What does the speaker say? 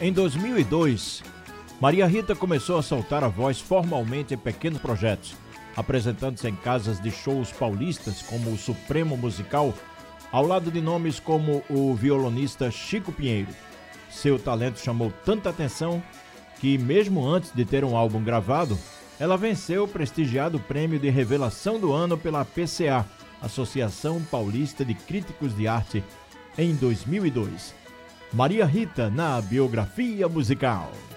Em 2002, Maria Rita começou a soltar a voz formalmente em pequenos projetos, apresentando-se em casas de shows paulistas como o Supremo Musical, ao lado de nomes como o violonista Chico Pinheiro. Seu talento chamou tanta atenção que, mesmo antes de ter um álbum gravado, ela venceu o prestigiado prêmio de Revelação do Ano pela PCA, Associação Paulista de Críticos de Arte, em 2002. Maria Rita na biografia musical.